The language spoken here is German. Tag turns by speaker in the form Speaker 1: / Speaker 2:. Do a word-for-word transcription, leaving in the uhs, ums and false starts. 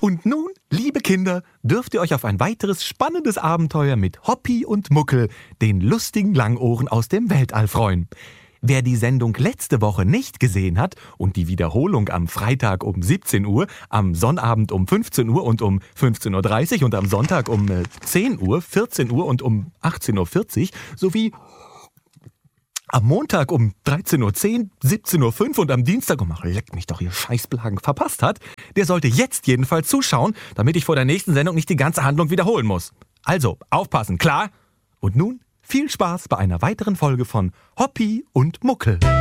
Speaker 1: Und nun, liebe Kinder, dürft ihr euch auf ein weiteres spannendes Abenteuer mit Hoppi und Muckel, den lustigen Langohren aus dem Weltall, freuen. Wer die Sendung letzte Woche nicht gesehen hat und die Wiederholung am Freitag um siebzehn Uhr, am Sonnabend um fünfzehn Uhr und um fünfzehn Uhr dreißig und am Sonntag um zehn Uhr, vierzehn Uhr und um achtzehn Uhr vierzig sowie am Montag um dreizehn Uhr zehn, siebzehn Uhr fünf und am Dienstag um, ach, leck mich doch, ihr Scheißblagen, verpasst hat, der sollte jetzt jedenfalls zuschauen, damit ich vor der nächsten Sendung nicht die ganze Handlung wiederholen muss. Also, aufpassen, klar? Und nun viel Spaß bei einer weiteren Folge von Hoppi und Muckel.